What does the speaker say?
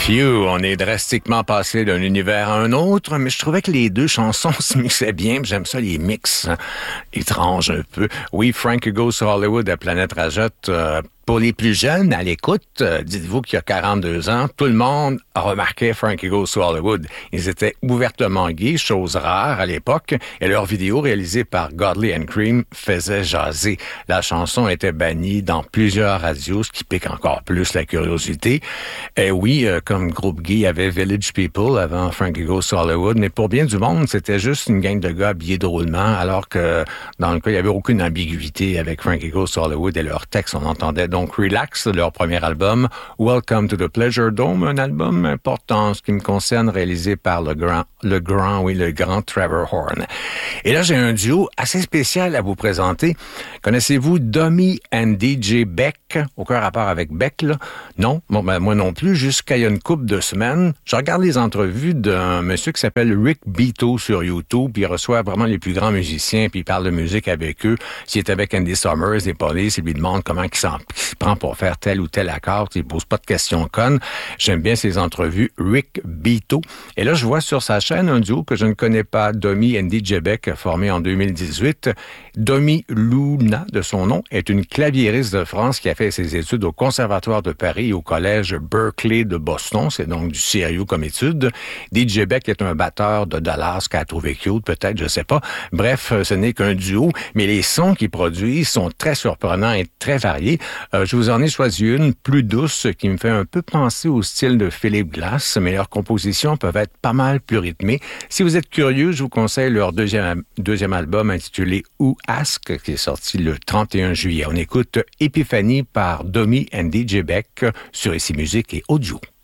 Phew, on est drastiquement passé d'un univers à un autre, mais je trouvais que les deux chansons se mixaient bien. J'aime ça, les mix étranges un peu. Oui, Frankie Goes to Hollywood à Planète Rajotte. Pour les plus jeunes à l'écoute, dites-vous qu'il y a 42 ans, tout le monde a remarqué Frankie Goes to Hollywood. Ils étaient ouvertement gays, chose rare à l'époque, et leur vidéo réalisée par Godley and Cream faisait jaser. La chanson était bannie dans plusieurs radios, ce qui pique encore plus la curiosité. Et oui, comme groupe gay, il y avait Village People avant Frankie Goes to Hollywood, mais pour bien du monde, c'était juste une gang de gars habillés drôlement, alors que dans le cas, il n'y avait aucune ambiguïté avec Frankie Goes to Hollywood et leurs textes, on entendait donc Relax, leur premier album, Welcome to the Pleasure Dome, un album important en ce qui me concerne, réalisé par le grand Trevor Horn. Et là, j'ai un duo assez spécial à vous présenter. Connaissez-vous Dummy and DJ Beck? Aucun rapport avec Beck, là? Non? Bon, ben, moi non plus. Jusqu'à il y a une couple de semaines, je regarde les entrevues d'un monsieur qui s'appelle Rick Beato sur YouTube, puis il reçoit vraiment les plus grands musiciens, puis il parle de musique avec eux. S'il est avec Andy Summers, des Police, il lui demande comment il se prend pour faire tel ou tel accord. Il pose pas de questions connes. J'aime bien ses entrevues. Rick Beato. Et là, je vois sur sa chaîne un duo que je ne connais pas, Dummy and DJ Beck, formé en 2018. Dummy Luna, de son nom, est une claviériste de France qui a fait ses études au Conservatoire de Paris et au Collège Berkeley de Boston. C'est donc du sérieux comme étude. DJ Beck est un batteur de Dallas qu'elle a trouvé cute, peut-être, je sais pas. Bref, ce n'est qu'un duo, mais les sons qu'ils produisent sont très surprenants et très variés. Je vous en ai choisi une plus douce qui me fait un peu penser au style de Philip Glass, mais leurs compositions peuvent être pas mal plus rythmées. Si vous êtes curieux, je vous conseille leur deuxième album intitulé Who Ask, qui est sorti le 31 juillet. On écoute Epiphany par Dummy and DJ Beck sur ICI Musique et Audio.